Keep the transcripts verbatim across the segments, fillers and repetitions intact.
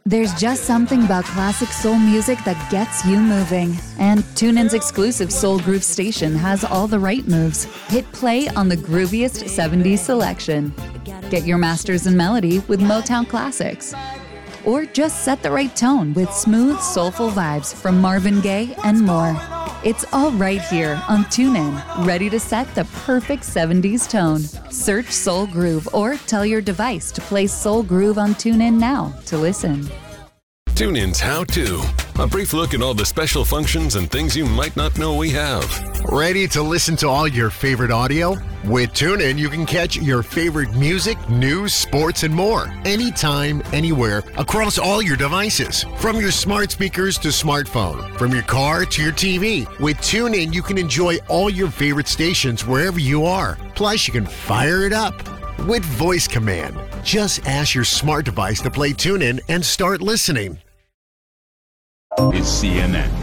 There's just something about classic soul music that gets you moving. And TuneIn's exclusive Soul Groove station has all the right moves. Hit play on the grooviest seventies selection. Get your masters in melody with Motown classics. Or just set the right tone with smooth, soulful vibes from Marvin Gaye and more. It's all right here on TuneIn, ready to set the perfect seventies tone. Search Soul Groove or tell your device to play Soul Groove on TuneIn now to listen. TuneIn's How To. A brief look at all the special functions and things you might not know we have. Ready to listen to all your favorite audio? With TuneIn, you can catch your favorite music, news, sports, and more. Anytime, anywhere, across all your devices. From your smart speakers to smartphone. From your car to your T V. With TuneIn, you can enjoy all your favorite stations wherever you are. Plus, you can fire it up with voice command. Just ask your smart device to play TuneIn and start listening. It's C N N.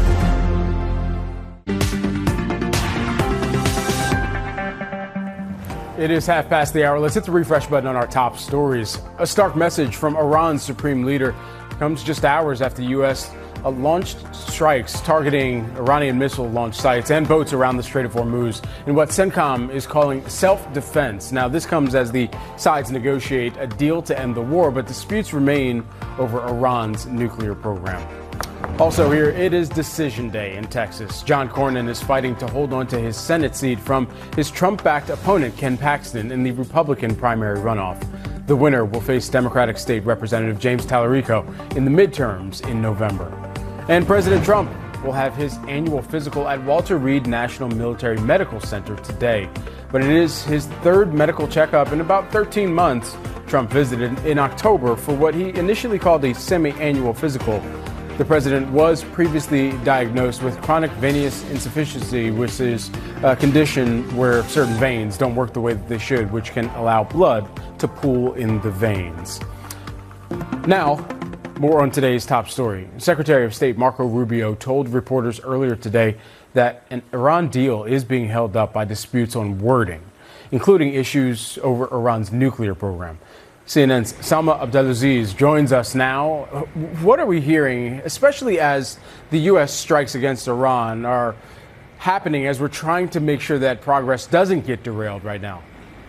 It is half past the hour. Let's hit the refresh button on our top stories. A stark message from Iran's supreme leader comes just hours after the U S launched strikes targeting Iranian missile launch sites and boats around the Strait of Hormuz in what CENTCOM is calling self-defense. Now, this comes as the sides negotiate a deal to end the war, but disputes remain over Iran's nuclear program. Also here, it is decision day in Texas. John Cornyn is fighting to hold on to his Senate seat from his Trump-backed opponent, Ken Paxton, in the Republican primary runoff. The winner will face Democratic State Representative James Tallarico in the midterms in November. And President Trump will have his annual physical at Walter Reed National Military Medical Center today. But it is his third medical checkup in about thirteen months. Trump visited in October for what he initially called a semi-annual physical. The president was previously diagnosed with chronic venous insufficiency, which is a condition where certain veins don't work the way that they should, which can allow blood to pool in the veins. Now, more on today's top story. Secretary of State Marco Rubio told reporters earlier today that an Iran deal is being held up by disputes on wording, including issues over Iran's nuclear program. C N N's Salma Abdelaziz joins us now. What are we hearing, especially as the U S strikes against Iran are happening as we're trying to make sure that progress doesn't get derailed right now?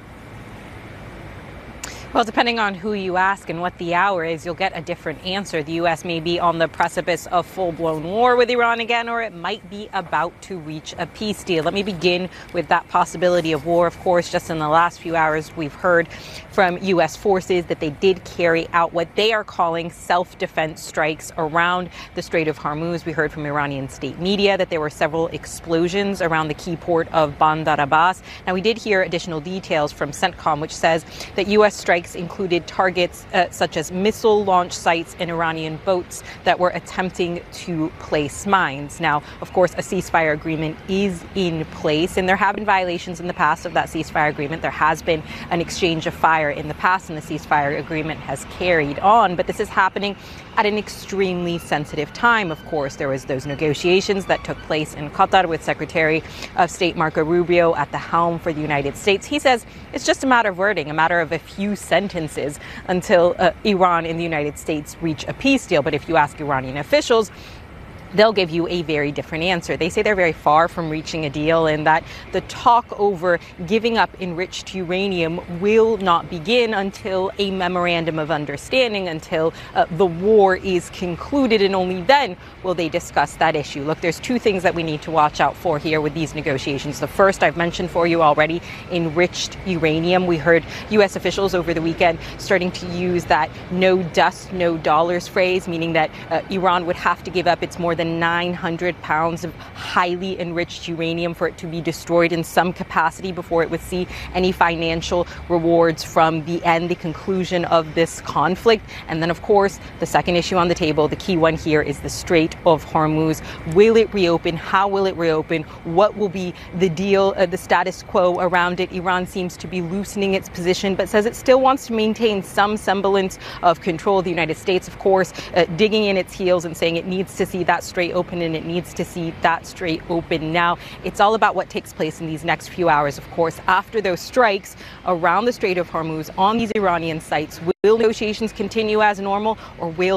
Well, depending on who you ask and what the hour is, you'll get a different answer. The U S may be on the precipice of full-blown war with Iran again, or it might be about to reach a peace deal. Let me begin with that possibility of war. Of course, just in the last few hours, we've heard from U S forces that they did carry out what they are calling self-defense strikes around the Strait of Hormuz. We heard from Iranian state media that there were several explosions around the key port of Bandar Abbas. Now, we did hear additional details from CENTCOM, which says that U S strikes included targets uh, such as missile launch sites and Iranian boats that were attempting to place mines. Now, of course, a ceasefire agreement is in place, and there have been violations in the past of that ceasefire agreement. There has been an exchange of fire in the past, and the ceasefire agreement has carried on. But this is happening at an extremely sensitive time. Of course, there was those negotiations that took place in Qatar with Secretary of State Marco Rubio at the helm for the United States. He says it's just a matter of wording, a matter of a few sentences until uh, Iran and the United States reach a peace deal. But if you ask Iranian officials, they'll give you a very different answer. They say they're very far from reaching a deal, and that the talk over giving up enriched uranium will not begin until a memorandum of understanding, until uh, the war is concluded, and only then will they discuss that issue. Look, there's two things that we need to watch out for here with these negotiations. The first, I've mentioned for you already, enriched uranium. We heard U S officials over the weekend starting to use that no dust, no dollars phrase, meaning that uh, Iran would have to give up its more than nine hundred pounds of highly enriched uranium for it to be destroyed in some capacity before it would see any financial rewards from the end, the conclusion of this conflict. And then, of course, the second issue on the table, the key one here, is the Strait of Hormuz. Will it reopen? How will it reopen? What will be the deal, uh, the status quo around it? Iran seems to be loosening its position, but says it still wants to maintain some semblance of control. The United States, of course, uh, digging in its heels and saying it needs to see that strait open, and it needs to see that strait open now. It's all about what takes place in these next few hours, of course. After those strikes around the Strait of Hormuz on these Iranian sites, will negotiations continue as normal, or will